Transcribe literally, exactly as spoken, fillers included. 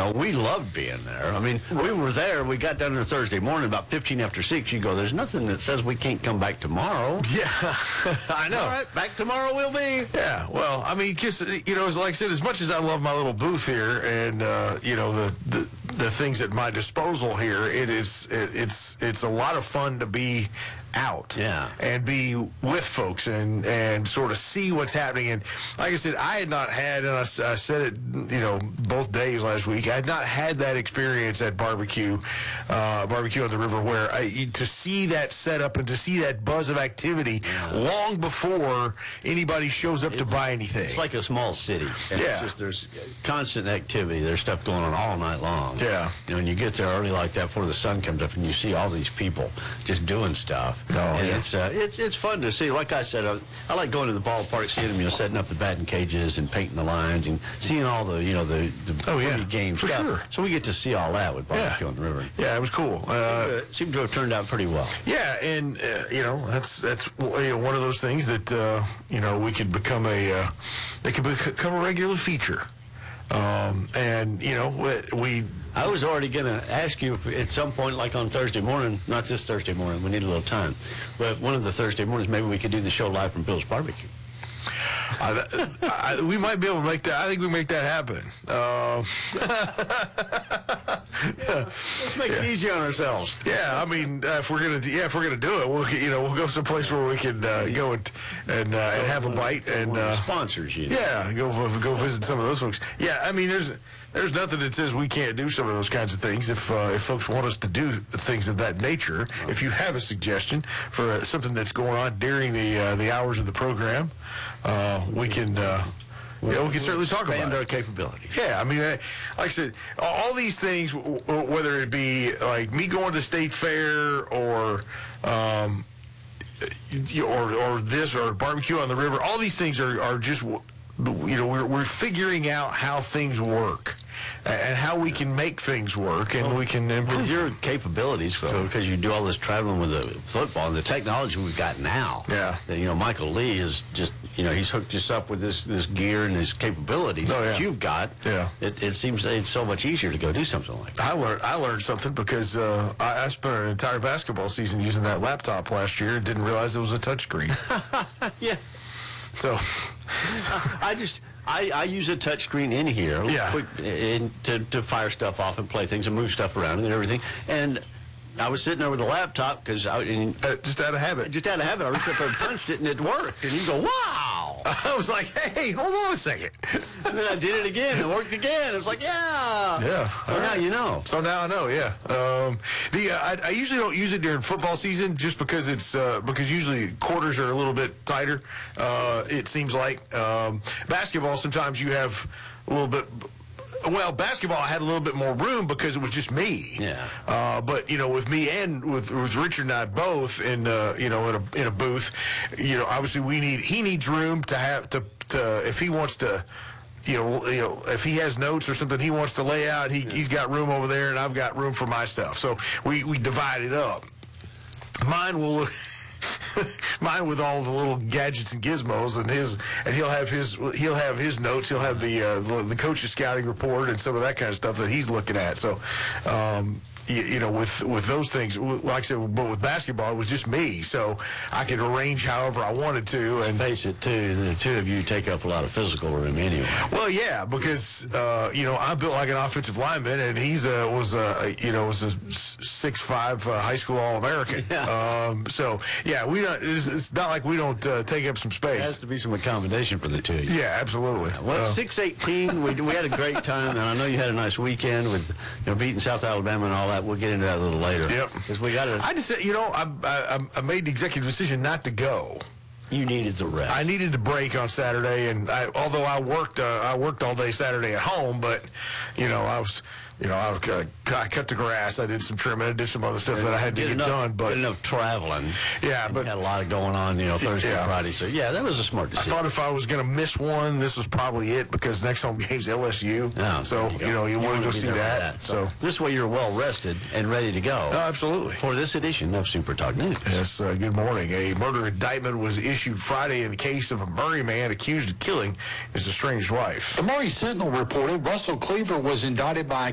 know, we loved being there. I mean, we were there. We got down there Thursday morning about fifteen after six. You go, there's nothing that says we can't come back tomorrow. Yeah, I know. All right, back tomorrow we'll be. Yeah, well, I mean, just, you know, like I said, as much as I love my little booth here and, uh, you know, the, the the things at my disposal here, it is it, it's it's a lot of fun to be out yeah. and be with folks and and sort of see what's happening. And like I said, I had not had, and I, I said it, you know, both days last week, I had not had that experience at barbecue, uh, barbecue on the river, where I, to see that setup and to see that buzz of activity yeah. long before anybody shows up it's, to buy anything. It's like a small city. And yeah. It's just, there's constant activity. There's stuff going on all night long. Yeah. You know, when you get there early like that before the sun comes up and you see all these people just doing stuff. Oh, and yeah. it's, uh, it's it's fun to see. Like I said, I, I like going to the ballpark, seeing them, you know, setting up the batting cages and painting the lines and seeing all the, you know, the, the oh, yeah. game For stuff. Sure. So we get to see all that with barbecue yeah. on the river. Yeah, it was cool. Uh, it seemed to have turned out pretty well. Yeah, and, uh, you know, that's that's you know, one of those things that, uh, you know, we could become a, uh, it could become a regular feature. Um, and, you know, we... I was already going to ask you if at some point, like on Thursday morning, not this Thursday morning, we need a little time, but one of the Thursday mornings, maybe we could do the show live from Bill's Barbecue. I, I, we might be able to make that. I think we make that happen. Um, yeah. Let's make yeah. it easy on ourselves. Yeah, I mean, uh, if we're gonna, yeah, if we're gonna do it, we'll, you know, we'll go someplace where we can uh, go and and, uh, and have a bite and uh, sponsors. You know. Yeah, go go visit some of those folks. Yeah, I mean, there's there's nothing that says we can't do some of those kinds of things if uh, if folks want us to do things of that nature. If you have a suggestion for uh, something that's going on during the uh, the hours of the program, uh, we can. Uh, Yeah, we can certainly talk about expand our it. capabilities. Yeah, I mean, like I said, all these things, whether it be like me going to State Fair or, um, or or this or barbecue on the river, all these things are, are just, you know, we're we're figuring out how things work and how we can make things work, and well, we can improve with your capabilities, so. because you do all this traveling with the football and the technology we've got now. Yeah, that, you know, Michael Lee is just, you know, he's hooked us up with this this gear and his capabilities oh, yeah. that you've got. Yeah, it, it seems it's so much easier to go do something like that. I learned I learned something because uh, I, I spent an entire basketball season using that laptop last year and didn't realize it was a touchscreen. Yeah. So, I just I, I use a touch screen in here, yeah. quick, in, to to fire stuff off and play things and move stuff around and everything. And I was sitting there with a laptop because I and uh, just out of habit. Just out of habit, I reached up there and punched it and it worked. And you go, wow! I was like, hey, hold on a second. And then I did it again. It worked again. It's like, yeah. Yeah. So now right. you know. So now I know. Yeah. Um, the uh, I, I usually don't use it during football season just because it's uh, because usually quarters are a little bit tighter. Uh, it seems like um, basketball. Sometimes you have a little bit. Well, basketball, I had a little bit more room because it was just me. Yeah. Uh, but you know, with me and with, with Richard and I both in uh, you know in a in a booth, you know, obviously we need he needs room to have to to if he wants to. You know, you know, if he has notes or something he wants to lay out, he, he's got room over there, and I've got room for my stuff. So we, we divide it up. Mine will. Mine with all the little gadgets and gizmos, and his, and he'll have his, he'll have his notes. He'll have the uh, the, the coach's scouting report and some of that kind of stuff that he's looking at. So, um, you, you know, with with those things, like I said, but with basketball, it was just me, so I could arrange however I wanted to. And face it, too, the two of you take up a lot of physical room anyway. Well, yeah, because uh, you know, I'm built like an offensive lineman, and he's uh, was a you know was a six five uh, high school All-American. Yeah. Um, so yeah, we don't. It's, it's not like we don't uh, take up some space. There has to be some accommodation for the two of you. Yeah, absolutely. Well, uh, six eighteen, we we had a great time, and I know you had a nice weekend with, you know, beating South Alabama and all that. We'll get into that a little later. Yep. Because we got to. I just said, you know, I, I I made the executive decision not to go. You needed the rest. I needed to break on Saturday, and I, although I worked, uh, I worked all day Saturday at home, but you know, I was. You know, I, was, uh, I cut the grass. I did some trimming. I did some other stuff that I had to did get enough, done. But did enough traveling. Yeah, and but had a lot of going on. You know, Thursday yeah. and Friday. So yeah, that was a smart decision. I thought if I was going to miss one, this was probably it because next home game's L S U. Oh, so you, you know, you, you want to go see that. that. So. so this way, you're well rested and ready to go. Oh, absolutely. For this edition of Super Talk News. Yes. Uh, good morning. A murder indictment was issued Friday in the case of a Murray man accused of killing his estranged wife. The Murray Sentinel reported Russell Cleaver was indicted by